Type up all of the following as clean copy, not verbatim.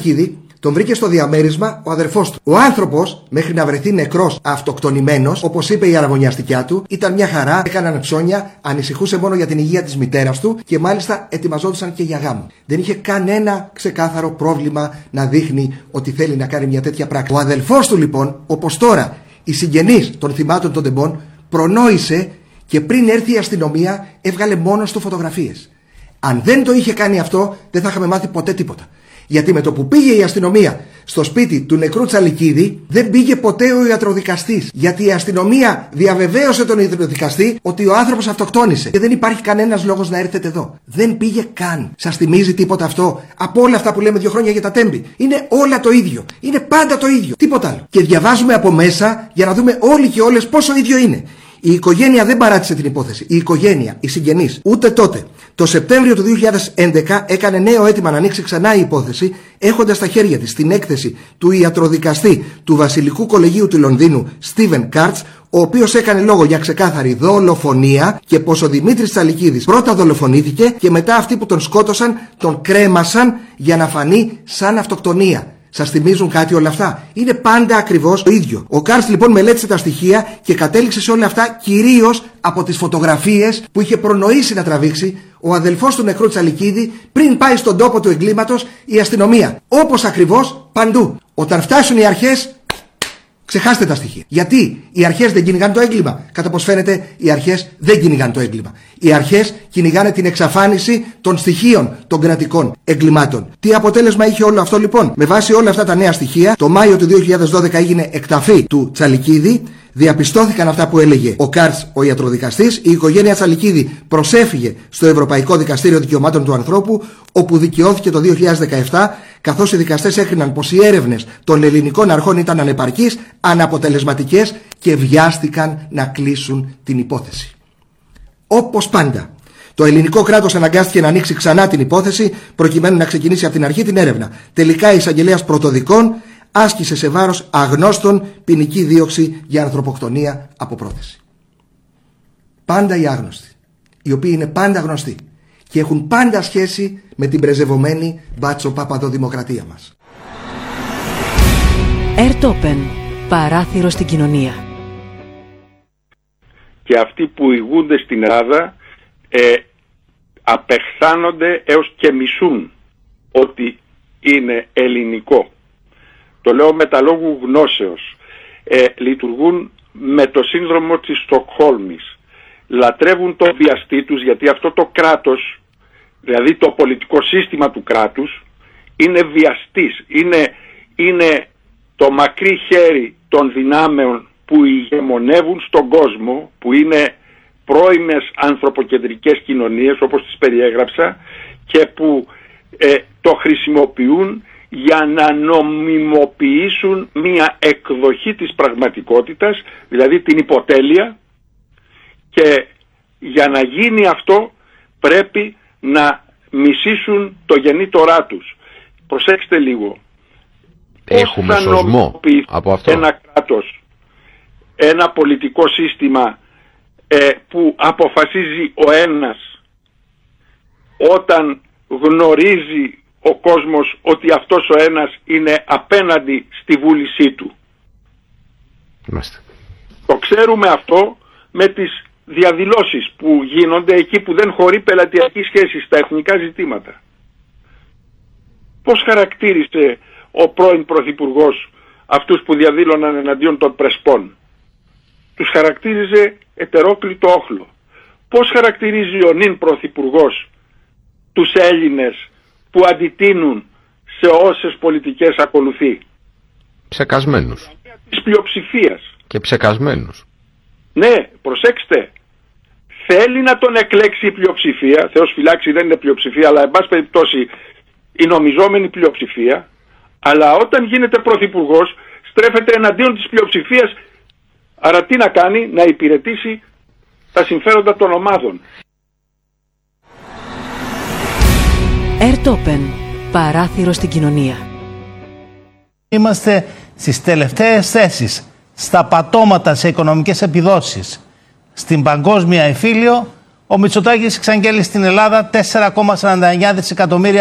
Τσαλικίδη τον βρήκε στο διαμέρισμα ο αδερφός του. Ο άνθρωπος, μέχρι να βρεθεί νεκρός, αυτοκτονημένος, όπως είπε η αραβωνιαστικιά του, ήταν μια χαρά, έκαναν ψώνια, ανησυχούσε μόνο για την υγεία της μητέρας του και μάλιστα ετοιμαζόντουσαν και για γάμο. Δεν είχε κανένα ξεκάθαρο πρόβλημα να δείχνει ότι θέλει να κάνει μια τέτοια πράξη. Ο αδελφός του λοιπόν, όπως τώρα οι συγγενείς των θυμάτων των τεμπών, προνόησε και πριν έρθει η αστυνομία έβγαλε μόνος του φωτογραφίες. Αν δεν το είχε κάνει αυτό, δεν θα είχαμε μάθει ποτέ τίποτα. Γιατί με το που πήγε η αστυνομία στο σπίτι του νεκρού Τσαλικίδη, δεν πήγε ποτέ ο ιατροδικαστής. Γιατί η αστυνομία διαβεβαίωσε τον ιατροδικαστή ότι ο άνθρωπος αυτοκτόνησε. Και δεν υπάρχει κανένας λόγος να έρθετε εδώ. Δεν πήγε καν. Σας θυμίζει τίποτα αυτό από όλα αυτά που λέμε 2 χρόνια για τα Τέμπη? Είναι όλα το ίδιο. Είναι πάντα το ίδιο. Τίποτα άλλο. Και διαβάζουμε από μέσα για να δούμε όλοι και όλες πόσο ίδιο είναι. Η οικογένεια δεν παράτησε την υπόθεση. Η οικογένεια, οι συγγενείς, ούτε τότε. Το Σεπτέμβριο του 2011 έκανε νέο αίτημα να ανοίξει ξανά η υπόθεση, έχοντας στα χέρια της την έκθεση του ιατροδικαστή του Βασιλικού Κολεγίου του Λονδίνου, Στίβεν Κάρτς, ο οποίος έκανε λόγο για ξεκάθαρη δολοφονία και πως ο Δημήτρης Τσαλικίδης πρώτα δολοφονήθηκε και μετά αυτοί που τον σκότωσαν τον κρέμασαν για να φανεί σαν αυτοκτονία. Σας θυμίζουν κάτι όλα αυτά? Είναι πάντα ακριβώς το ίδιο. Ο Κάρτς λοιπόν μελέτησε τα στοιχεία και κατέληξε σε όλα αυτά κυρίως από τις φωτογραφίες που είχε προνοήσει να τραβήξει ο αδελφός του νεκρού Τσαλικίδη πριν πάει στον τόπο του εγκλήματος η αστυνομία. Όπως ακριβώς παντού. Όταν φτάσουν οι αρχές, ξεχάστε τα στοιχεία. Γιατί οι αρχές δεν κυνηγάνε το έγκλημα? Κατά πως φαίνεται, οι αρχές δεν κυνηγάνε το έγκλημα. Οι αρχές κυνηγάνε την εξαφάνιση των στοιχείων των κρατικών εγκλημάτων. Τι αποτέλεσμα είχε όλο αυτό λοιπόν? Με βάση όλα αυτά τα νέα στοιχεία, το Μάιο του 2012 έγινε εκταφή του Τσαλικίδη. Διαπιστώθηκαν αυτά που έλεγε ο Κάρτς, ο ιατροδικαστής. Η οικογένεια Τσαλικίδη προσέφυγε στο Ευρωπαϊκό Δικαστήριο Δικαιωμάτων του Ανθρώπου, όπου δικαιώθηκε το 2017, καθώς οι δικαστές έκριναν πως οι έρευνες των ελληνικών αρχών ήταν ανεπαρκείς, αναποτελεσματικές και βιάστηκαν να κλείσουν την υπόθεση. Όπως πάντα, το ελληνικό κράτος αναγκάστηκε να ανοίξει ξανά την υπόθεση προκειμένου να ξεκινήσει από την αρχή την έρευνα. Τελικά η εισαγγελέας πρωτοδικών άσκησε σε βάρος αγνώστων ποινική δίωξη για ανθρωποκτονία από πρόθεση. Πάντα οι άγνωστοι, οι οποίοι είναι πάντα γνωστοί και έχουν πάντα σχέση με την πρεζευωμένη μπάτσο-παπαδοδημοκρατία μας. Ερτόπεν, παράθυρο στην κοινωνία. Και αυτοί που ηγούνται στην Ελλάδα απεχθάνονται έως και μισούν ότι είναι ελληνικό. Το λέω με τα λόγου γνώσεως. Λειτουργούν με το σύνδρομο της Στοκχόλμης. Λατρεύουν το βιαστή τους, γιατί αυτό το κράτος, δηλαδή το πολιτικό σύστημα του κράτους, είναι βιαστής. Είναι το μακρύ χέρι των δυνάμεων που ηγεμονεύουν στον κόσμο, που είναι πρώιμες ανθρωποκεντρικές κοινωνίες όπως τις περιέγραψα και που το χρησιμοποιούν για να νομιμοποιήσουν μία εκδοχή της πραγματικότητας, δηλαδή την υποτέλεια, και για να γίνει αυτό πρέπει να μισήσουν το γεννήτορά τους. Προσέξτε λίγο. Έχουμε σωσμό από αυτό. Ένα κράτος, ένα πολιτικό σύστημα που αποφασίζει ο ένας όταν γνωρίζει ο κόσμος ότι αυτός ο ένας είναι απέναντι στη βούλησή του. Είμαστε. Το ξέρουμε αυτό με τις διαδηλώσεις που γίνονται εκεί που δεν χωρεί πελατειακή σχέση στα εθνικά ζητήματα. Πώς χαρακτήρισε ο πρώην πρωθυπουργός αυτούς που διαδήλωναν εναντίον των Πρεσπών? Τους χαρακτήριζε ετερόκλητο όχλο. Πώς χαρακτηρίζει ο νυν πρωθυπουργός τους Έλληνες που αντιτείνουν σε όσες πολιτικές ακολουθεί? Ψεκασμένους. Της πλειοψηφίας. Και ψεκασμένους. Ναι, προσέξτε. Θέλει να τον εκλέξει η πλειοψηφία. Θεός φυλάξει, δεν είναι πλειοψηφία, αλλά εν πάση περιπτώσει η νομιζόμενη πλειοψηφία. Αλλά όταν γίνεται πρωθυπουργός στρέφεται εναντίον της πλειοψηφίας. Άρα τι να κάνει? Να υπηρετήσει τα συμφέροντα των ομάδων. Ερτόπεν, παράθυρο στην κοινωνία. Είμαστε στις τελευταίες θέσεις στα πατώματα σε οικονομικές επιδόσεις. Στην παγκόσμια εφήλιο, ο Μητσοτάκης εξαγγέλει στην Ελλάδα 4,49 δισεκατομμύρια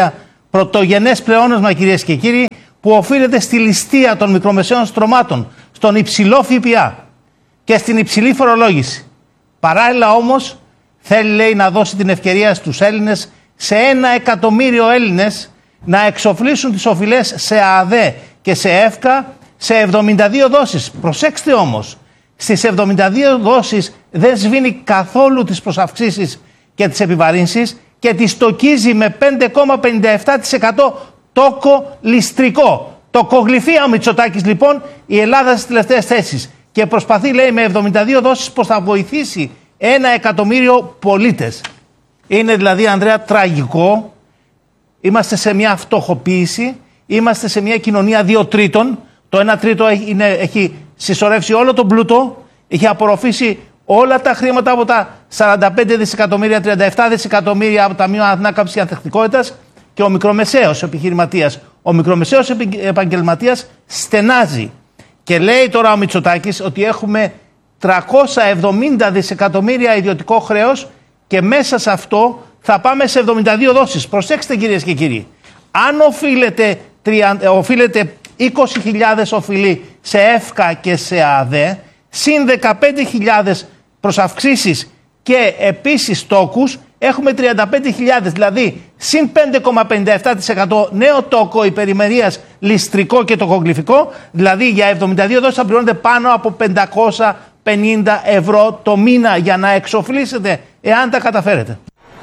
πρωτογενές πλεόνασμα, κυρίες και κύριοι, που οφείλεται στη ληστεία των μικρομεσαίων στρωμάτων, στον υψηλό ΦΠΑ και στην υψηλή φορολόγηση. Παράλληλα όμως θέλει, λέει, να δώσει την ευκαιρία στους Έλληνες, σε 1 εκατομμύριο Έλληνες, να εξοφλήσουν τις οφειλές σε ΑΔΕ και σε ΕΦΚΑ σε 72 δόσεις. Προσέξτε όμως, στις 72 δόσεις δεν σβήνει καθόλου τις προσαυξήσεις και τις επιβαρύνσεις και τις στοκίζει με 5,57% τόκο ληστρικό. Τοκογλυφία ο Μητσοτάκης λοιπόν, η Ελλάδα στις τελευταίες θέσεις, και προσπαθεί, λέει, με 72 δόσεις πως θα βοηθήσει 1 εκατομμύριο πολίτες. Είναι δηλαδή, Ανδρέα, τραγικό. Είμαστε σε μια φτωχοποίηση, είμαστε σε μια κοινωνία 2 τρίτων. Το 1 τρίτο έχει συσσωρεύσει όλο τον πλούτο, έχει απορροφήσει όλα τα χρήματα από τα 45 δισεκατομμύρια, 37 δισεκατομμύρια από τα Ταμείο Ανάκαμψης και Ανθεκτικότητας, και ο μικρομεσαίος επιχειρηματίας, ο μικρομεσαίος επαγγελματίας στενάζει. Και λέει τώρα ο Μητσοτάκης ότι έχουμε 370 δισεκατομμύρια ιδιωτικό χρέος και μέσα σε αυτό θα πάμε σε 72 δόσεις. Προσέξτε, κυρίες και κύριοι, αν οφείλετε 20.000 οφειλή σε ΕΦΚΑ και σε ΑΔΕ, συν 15.000 προσαυξήσεις και επίσης τόκους, έχουμε 35.000, δηλαδή συν 5,57% νέο τόκο υπερημερίας ληστρικό και τοκογλυφικό, δηλαδή για 72 δόσεις θα πληρώνετε πάνω από 550 ευρώ το μήνα για να εξοφλήσετε, εάν τα καταφέρετε.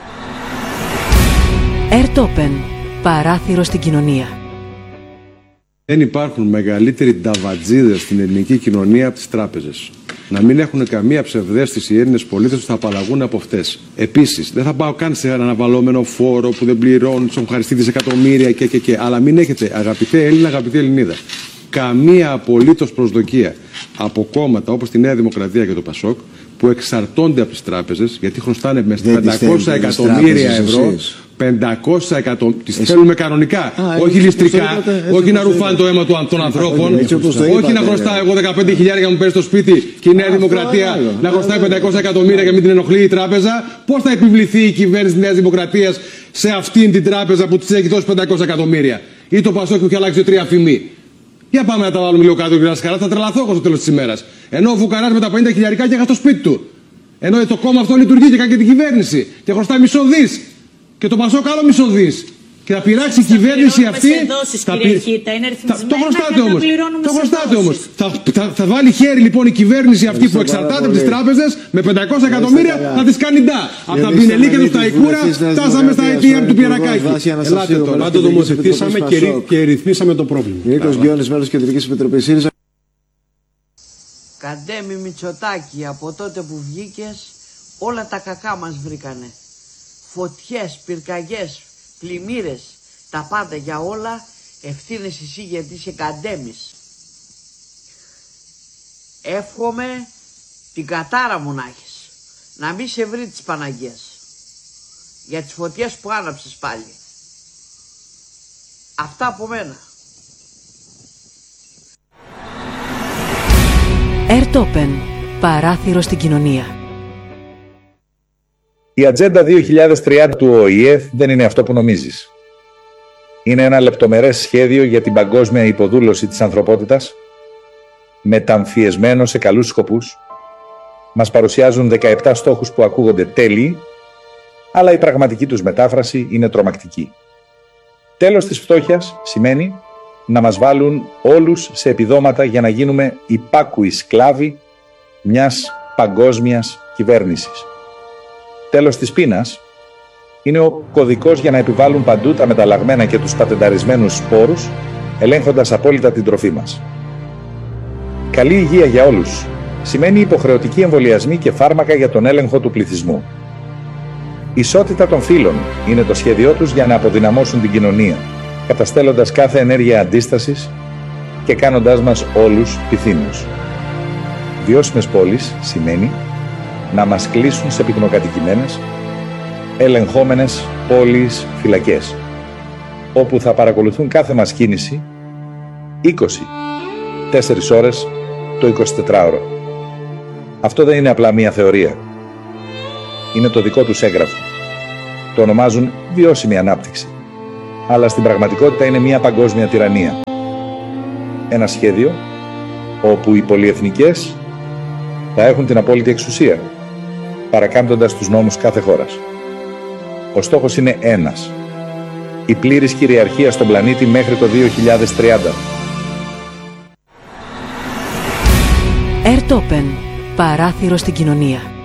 Ερτόπεν, παράθυρο στην κοινωνία. Δεν υπάρχουν μεγαλύτεροι νταβατζίδες στην ελληνική κοινωνία από τις τράπεζες. Να μην έχουν καμία ψευδαίσθηση οι Έλληνες πολίτες που θα απαλλαγούν από αυτές. Επίσης, δεν θα πάω καν σε ένα αναβαλώμενο φόρο που δεν πληρώνουν, του ευχαριστεί δισεκατομμύρια και. Αλλά μην έχετε, αγαπητέ Έλληνα, αγαπητέ Ελληνίδα, καμία απολύτως προσδοκία από κόμματα όπως τη Νέα Δημοκρατία και το ΠΑΣΟΚ, που εξαρτώνται από τις τράπεζες, γιατί χρωστάνε με 500 εκατομμύρια ευρώ. 500 εκατομμύρια. Τις θέλουμε κανονικά. Όχι ληστρικά. Όχι να ρουφάνε το αίμα των ανθρώπων. Όχι να χρωστάω εγώ 15.000 για να μου παίρνει στο σπίτι και η Νέα Δημοκρατία να χρωστάει 500 εκατομμύρια και μην την ενοχλεί η τράπεζα. Πώς θα επιβληθεί η κυβέρνηση της Νέας Δημοκρατίας σε αυτήν την τράπεζα που της έχει δώσει 500 εκατομμύρια? Ή το Πασόκ που έχει αλλάξει 3 φημί? Για πάμε να τα βάλουμε λίγο κάτω, κύριε Ασκαρά. Θα τρελαθώ εγώ στο τέλος της ημέρας. Ενώ ο Φουκαράς με τα 50.000 και έχασε το σπίτι του. Ενώ το κόμμα αυτό λειτουργεί και κάνει και την κυβέρνηση και χρωστάει μισό δις. Και το Πασόκ άλλο μισό δις. Και θα πειράξει η κυβέρνηση αυτή. Το χρωστάτε όμως. Το χρωστάτε όμως. Θα βάλει χέρι λοιπόν η κυβέρνηση αυτή που εξαρτάται από τις τράπεζες με 500 εκατομμύρια να τις κάνει ντά. Από τα Μπινελί και του Σταϊκούρα φτάσαμε στα ATM του Πιερακάκη. Ελάτε τώρα. Να το νομοθετήσαμε και ρυθμίσαμε το πρόβλημα. Νίκος Γκιόνης, μέλος Κεντρικής Επιτροπής ΣΥΡΙΖΑ. Καντέμι Μητσοτάκη, από τότε που βγήκες όλα τα κακά μας βρήκανε. Φωτιές, πυρκαγιές, πλημμύρες, τα πάντα, για όλα ευθύνες εσύ, γιατί είσαι Καντέμις. Εύχομαι την κατάρα μου να έχεις, να μην σε βρει της Παναγίας για τις φωτιές που άναψες πάλι. Αυτά από μένα. Ερτόπεν, παράθυρο στην κοινωνία. Η Ατζέντα 2030 του ΟΗΕ δεν είναι αυτό που νομίζεις. Είναι ένα λεπτομερές σχέδιο για την παγκόσμια υποδούλωση της ανθρωπότητας, μεταμφιεσμένο σε καλούς σκοπούς. Μας παρουσιάζουν 17 στόχους που ακούγονται τέλειοι, αλλά η πραγματική τους μετάφραση είναι τρομακτική. Τέλος της φτώχειας σημαίνει να μας βάλουν όλους σε επιδόματα για να γίνουμε υπάκουοι σκλάβοι μιας παγκόσμιας κυβέρνησης. Τέλος της πείνας είναι ο κωδικός για να επιβάλλουν παντού τα μεταλλαγμένα και τους πατενταρισμένους σπόρους, ελέγχοντας απόλυτα την τροφή μας. Καλή υγεία για όλους σημαίνει υποχρεωτικοί εμβολιασμοί και φάρμακα για τον έλεγχο του πληθυσμού. Ισότητα των φύλων είναι το σχέδιό τους για να αποδυναμώσουν την κοινωνία, καταστέλλοντας κάθε ενέργεια αντίστασης και κάνοντάς μας όλους πυθύνους. Βιώσιμες πόλεις σημαίνει να μας κλείσουν σε πυκνοκατοικημένες, ελεγχόμενες πόλεις φυλακές, όπου θα παρακολουθούν κάθε μας κίνηση 24 ώρες το 24ωρο. Αυτό δεν είναι απλά μία θεωρία. Είναι το δικό τους έγγραφο. Το ονομάζουν βιώσιμη ανάπτυξη. αλλά στην πραγματικότητα είναι μια παγκόσμια τυραννία. Ένα σχέδιο όπου οι πολυεθνικές θα έχουν την απόλυτη εξουσία, παρακάμπτοντας τους νόμους κάθε χώρας. Ο στόχος είναι ένας: η πλήρης κυριαρχία στον πλανήτη μέχρι το 2030. Ερτόπεν, παράθυρο στην κοινωνία.